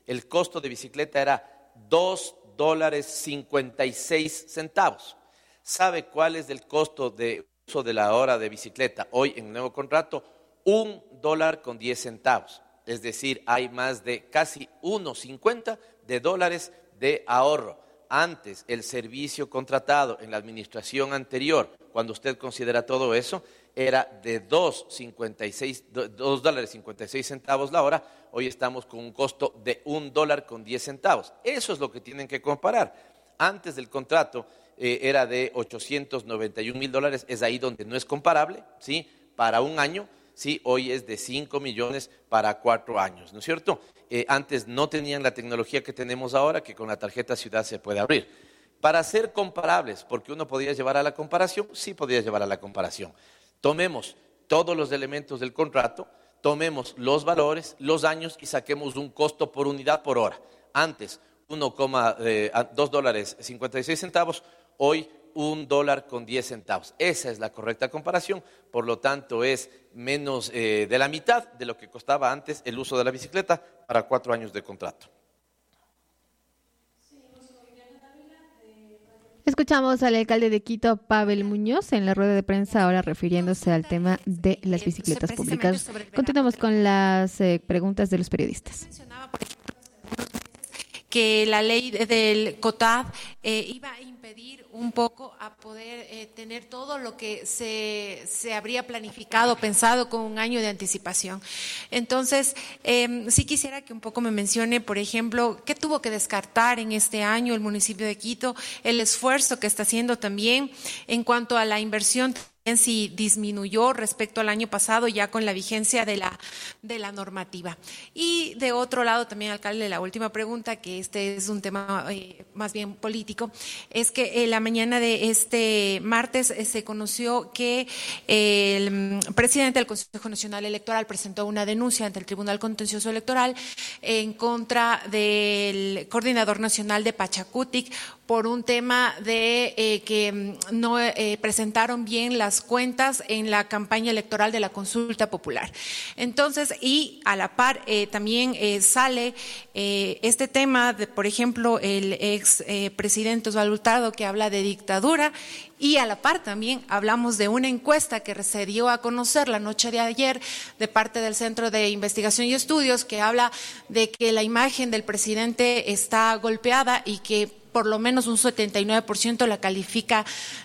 el costo de bicicleta era $2.56. ¿Sabe cuál es el costo de uso de la hora de bicicleta hoy en el nuevo contrato? $1.10. Es decir, hay más de casi $1.50 de ahorro. Antes, el servicio contratado en la administración anterior, cuando usted considera todo eso, era de $2.56 la hora. Hoy estamos con un costo de $1.10. Eso es lo que tienen que comparar. Antes del contrato era de $891,000, es ahí donde no es comparable, ¿sí? Para un año, ¿sí? Hoy es de 5 millones para 4 años, ¿no es cierto? Antes no tenían la tecnología que tenemos ahora, que con la tarjeta Ciudad se puede abrir. Para ser comparables, porque uno podría llevar a la comparación, sí podría llevar a la comparación. Tomemos todos los elementos del contrato, tomemos los valores, los años y saquemos un costo por unidad por hora. Antes, $2.56, hoy $1.10. Esa es la correcta comparación, por lo tanto es menos de la mitad de lo que costaba antes el uso de la bicicleta para 4 años de contrato. Escuchamos al alcalde de Quito, Pavel Muñoz, en la rueda de prensa, ahora refiriéndose al tema de las bicicletas públicas. Continuamos con las preguntas de los periodistas. Que la ley del COTAD iba a impedir un poco a poder tener todo lo que se habría planificado, pensado con un año de anticipación. Entonces, sí quisiera que un poco me mencione, por ejemplo, qué tuvo que descartar en este año el municipio de Quito, el esfuerzo que está haciendo también en cuanto a la inversión, si disminuyó respecto al año pasado ya con la vigencia de la normativa. Y de otro lado también, alcalde, la última pregunta, que este es un tema más bien político, es que la mañana de este martes se conoció que el presidente del Consejo Nacional Electoral presentó una denuncia ante el Tribunal Contencioso Electoral en contra del coordinador nacional de Pachacutic por un tema de que no presentaron bien las cuentas en la campaña electoral de la consulta popular. Entonces, y a la par también sale este tema de, por ejemplo, el ex presidente Osvaldo Hurtado, que habla de dictadura, y a la par también hablamos de una encuesta que se dio a conocer la noche de ayer de parte del Centro de Investigación y Estudios, que habla de que la imagen del presidente está golpeada y que por lo menos un 79% la califica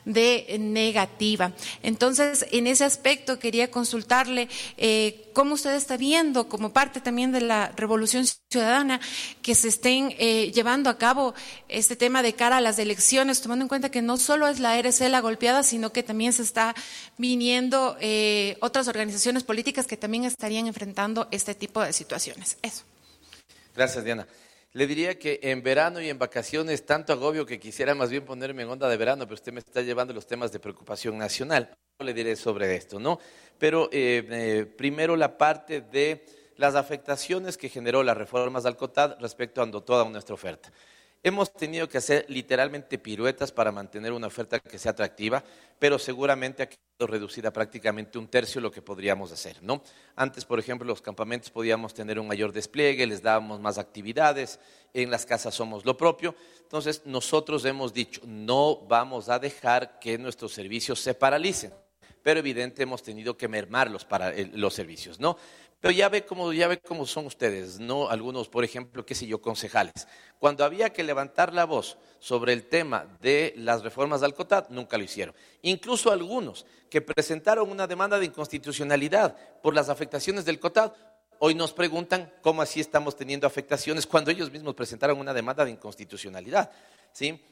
de negativa. Entonces, en ese aspecto quería consultarle cómo usted está viendo, como parte también de la revolución ciudadana, que se estén llevando a cabo este tema de cara a las elecciones, tomando en cuenta que no solo es la RC la golpeada, sino que también se está viniendo otras organizaciones políticas que también estarían enfrentando este tipo de situaciones. Eso. Gracias, Diana. Le diría que en verano y en vacaciones tanto agobio que quisiera más bien ponerme en onda de verano, pero usted me está llevando los temas de preocupación nacional. No le diré sobre esto, ¿no? Pero primero la parte de las afectaciones que generó las reformas al COTAD respecto a toda nuestra oferta. Hemos tenido que hacer literalmente piruetas para mantener una oferta que sea atractiva, pero seguramente ha quedado reducida prácticamente un tercio lo que podríamos hacer, ¿no? Antes, por ejemplo, los campamentos podíamos tener un mayor despliegue, les dábamos más actividades, en las casas somos lo propio. Entonces, nosotros hemos dicho, no vamos a dejar que nuestros servicios se paralicen, pero evidente hemos tenido que mermar los servicios, ¿no? Pero ya ve cómo son ustedes, ¿no? Algunos, por ejemplo, qué sé yo, concejales. Cuando había que levantar la voz sobre el tema de las reformas al COTAD, nunca lo hicieron. Incluso algunos que presentaron una demanda de inconstitucionalidad por las afectaciones del COTAD, hoy nos preguntan cómo así estamos teniendo afectaciones cuando ellos mismos presentaron una demanda de inconstitucionalidad. ¿Sí?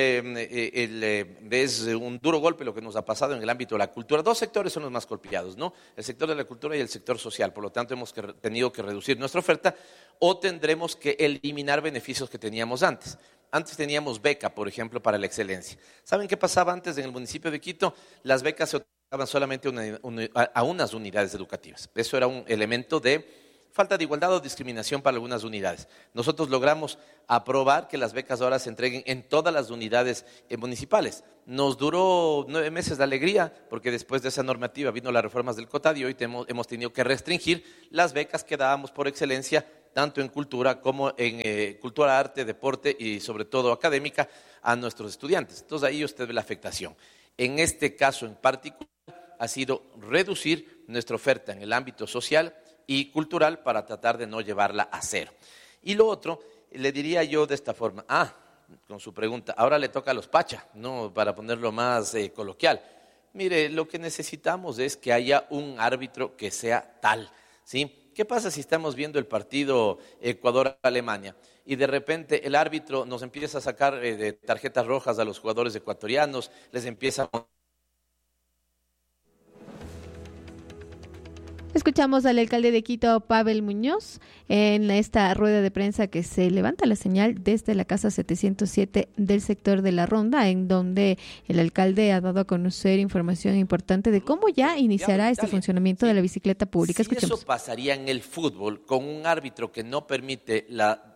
Es un duro golpe lo que nos ha pasado en el ámbito de la cultura. Dos sectores son los más golpeados, ¿no? El sector de la cultura y el sector social. Por lo tanto, hemos tenido que reducir nuestra oferta o tendremos que eliminar beneficios que teníamos antes. Antes teníamos beca, por ejemplo, para la excelencia. ¿Saben qué pasaba antes en el municipio de Quito? Las becas se otorgaban solamente a unas unidades educativas. Eso era un elemento de falta de igualdad o discriminación para algunas unidades. Nosotros logramos aprobar que las becas ahora se entreguen en todas las unidades municipales. Nos duró 9 meses de alegría, porque después de esa normativa vino las reformas del COTAD y hoy hemos tenido que restringir las becas que dábamos por excelencia tanto en cultura como en cultura, arte, deporte y sobre todo académica, a nuestros estudiantes. Entonces ahí usted ve la afectación. En este caso en particular ha sido reducir nuestra oferta en el ámbito social y cultural para tratar de no llevarla a cero. Y lo otro, le diría yo de esta forma, con su pregunta, ahora le toca a los pacha, ¿no? Para ponerlo más coloquial. Mire, lo que necesitamos es que haya un árbitro que sea tal, ¿sí? ¿Qué pasa si estamos viendo el partido Ecuador-Alemania y de repente el árbitro nos empieza a sacar de tarjetas rojas a los jugadores ecuatorianos, les empieza a... Escuchamos al alcalde de Quito, Pavel Muñoz, en esta rueda de prensa que se levanta la señal desde la casa 707 del sector de La Ronda, en donde el alcalde ha dado a conocer información importante de cómo ya iniciará este funcionamiento de la bicicleta pública. Escuchemos. Eso pasaría en el fútbol con un árbitro que no permite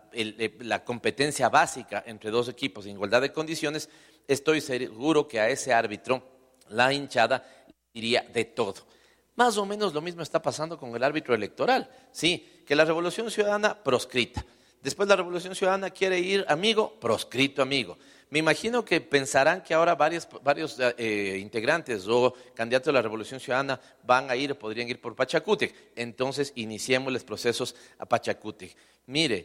la competencia básica entre dos equipos en igualdad de condiciones, estoy seguro que a ese árbitro la hinchada diría de todo. Más o menos lo mismo está pasando con el árbitro electoral, sí, que la Revolución Ciudadana proscrita. Después la Revolución Ciudadana quiere ir amigo, proscrito amigo. Me imagino que pensarán que ahora varios integrantes o candidatos de la Revolución Ciudadana van a ir, podrían ir por Pachacútec. Entonces iniciemos los procesos a Pachacútec. Mire,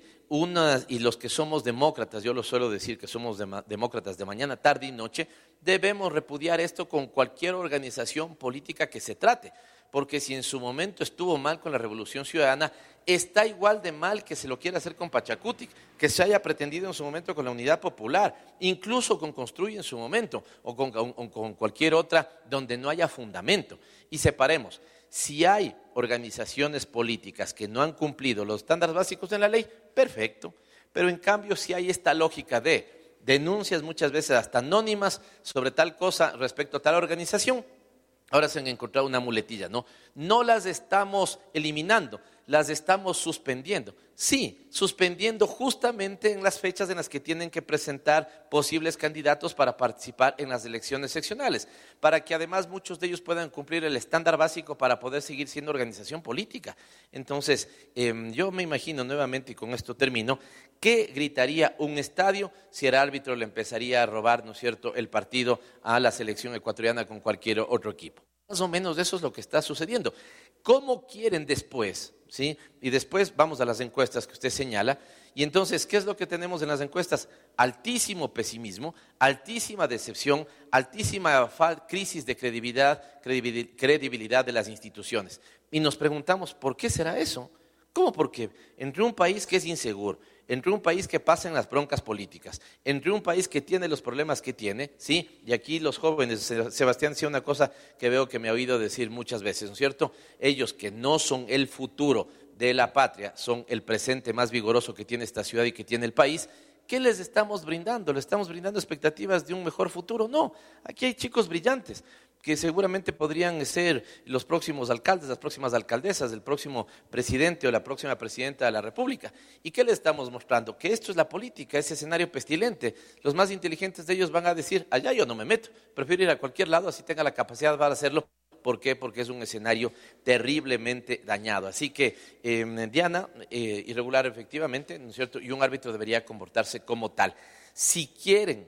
y los que somos demócratas, yo lo suelo decir que somos demócratas de mañana, tarde y noche, debemos repudiar esto con cualquier organización política que se trate. Porque si en su momento estuvo mal con la Revolución Ciudadana, está igual de mal que se lo quiera hacer con Pachacútec, que se haya pretendido en su momento con la Unidad Popular, incluso con Construye en su momento, o con cualquier otra donde no haya fundamento. Y separemos, si hay organizaciones políticas que no han cumplido los estándares básicos de la ley, perfecto, pero en cambio si hay esta lógica de denuncias muchas veces hasta anónimas sobre tal cosa respecto a tal organización, ahora se han encontrado una muletilla, ¿no? No las estamos eliminando, las estamos suspendiendo. Sí, suspendiendo justamente en las fechas en las que tienen que presentar posibles candidatos para participar en las elecciones seccionales, para que además muchos de ellos puedan cumplir el estándar básico para poder seguir siendo organización política. Entonces, yo me imagino nuevamente, y con esto termino, ¿qué gritaría un estadio si el árbitro le empezaría a robar, ¿no es cierto?, el partido a la selección ecuatoriana con cualquier otro equipo? Más o menos eso es lo que está sucediendo. ¿Cómo quieren después? ¿Sí? Y después vamos a las encuestas que usted señala. Y entonces, ¿qué es lo que tenemos en las encuestas? Altísimo pesimismo, altísima decepción, altísima crisis de credibilidad de las instituciones. Y nos preguntamos, ¿por qué será eso? ¿Cómo por qué? Entre un país que es inseguro, entre un país que pasa en las broncas políticas, entre un país que tiene los problemas que tiene, ¿sí? Y aquí los jóvenes, Sebastián decía una cosa que veo que me ha oído decir muchas veces, ¿no es cierto? Ellos que no son el futuro de la patria, son el presente más vigoroso que tiene esta ciudad y que tiene el país. ¿Qué les estamos brindando? ¿Les estamos brindando expectativas de un mejor futuro? No, aquí hay chicos brillantes que seguramente podrían ser los próximos alcaldes, las próximas alcaldesas, el próximo presidente o la próxima presidenta de la República. ¿Y qué les estamos mostrando? Que esto es la política, ese escenario pestilente. Los más inteligentes de ellos van a decir, allá yo no me meto, prefiero ir a cualquier lado, así tenga la capacidad para hacerlo. ¿Por qué? Porque es un escenario terriblemente dañado. Así que, Diana, irregular efectivamente, ¿no es cierto? Y un árbitro debería comportarse como tal. Si quieren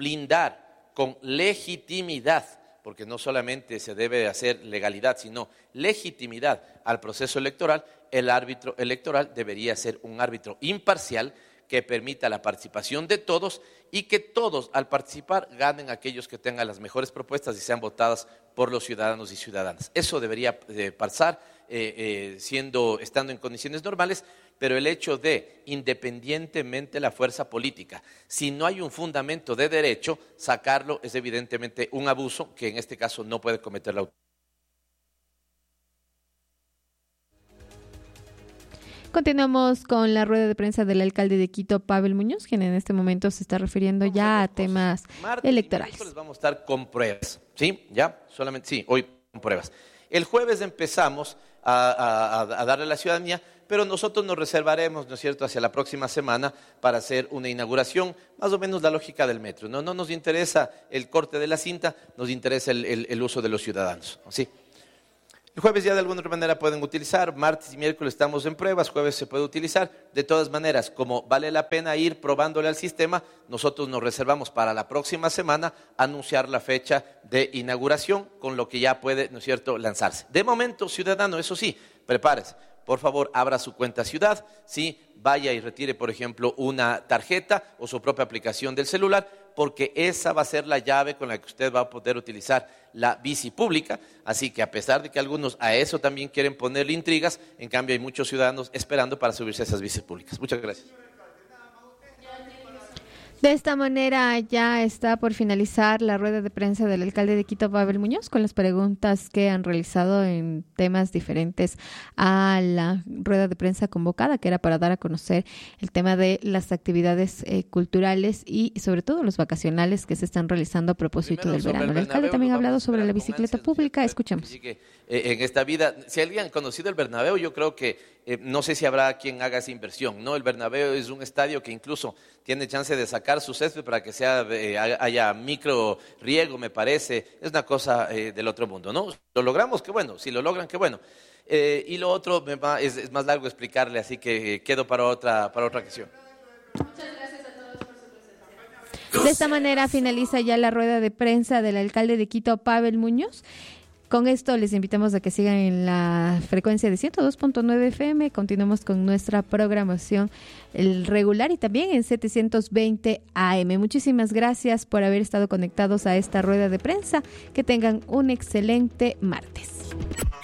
blindar con legitimidad, porque no solamente se debe hacer legalidad, sino legitimidad al proceso electoral, el árbitro electoral debería ser un árbitro imparcial que permita la participación de todos y que todos al participar ganen aquellos que tengan las mejores propuestas y sean votadas por los ciudadanos y ciudadanas. Eso debería pasar estando en condiciones normales, pero el hecho de, independientemente de la fuerza política, si no hay un fundamento de derecho, sacarlo es evidentemente un abuso que en este caso no puede cometer la autoridad. Continuamos con la rueda de prensa del alcalde de Quito, Pavel Muñoz, quien en este momento se está refiriendo ya a temas electorales. Les vamos a estar con pruebas, ¿sí? ¿Ya? Solamente, sí, hoy con pruebas. El jueves empezamos a darle a la ciudadanía, pero nosotros nos reservaremos, ¿no es cierto?, hacia la próxima semana para hacer una inauguración, más o menos la lógica del metro. No nos interesa el corte de la cinta, nos interesa el uso de los ciudadanos, ¿sí? El jueves ya de alguna otra manera pueden utilizar, martes y miércoles estamos en pruebas, jueves se puede utilizar. De todas maneras, como vale la pena ir probándole al sistema, nosotros nos reservamos para la próxima semana anunciar la fecha de inauguración, con lo que ya puede, ¿no es cierto?, lanzarse. De momento, ciudadano, eso sí, prepárese. Por favor, abra su cuenta Ciudad, ¿sí? Vaya y retire, por ejemplo, una tarjeta o su propia aplicación del celular, porque esa va a ser la llave con la que usted va a poder utilizar la bici pública. Así que a pesar de que algunos a eso también quieren ponerle intrigas, en cambio hay muchos ciudadanos esperando para subirse a esas bicis públicas. Muchas gracias. De esta manera ya está por finalizar la rueda de prensa del alcalde de Quito, Pavel Muñoz, con las preguntas que han realizado en temas diferentes a la rueda de prensa convocada, que era para dar a conocer el tema de las actividades culturales y sobre todo los vacacionales que se están realizando a propósito del verano. El alcalde también ha hablado sobre la bicicleta pública. Escuchemos. En esta vida, si alguien ha conocido el Bernabéu, yo creo que no sé si habrá quien haga esa inversión, ¿no? El Bernabéu es un estadio que incluso tiene chance de sacar su césped para que haya micro riego, me parece. Es una cosa del otro mundo, ¿no? Lo logramos, qué bueno. Si lo logran, qué bueno. Y lo otro es más largo explicarle, así que quedo para otra ocasión. Muchas gracias a todos por su presencia. De esta manera finaliza ya la rueda de prensa del alcalde de Quito, Pavel Muñoz. Con esto les invitamos a que sigan en la frecuencia de 102.9 FM. Continuamos con nuestra programación regular y también en 720 AM. Muchísimas gracias por haber estado conectados a esta rueda de prensa. Que tengan un excelente martes.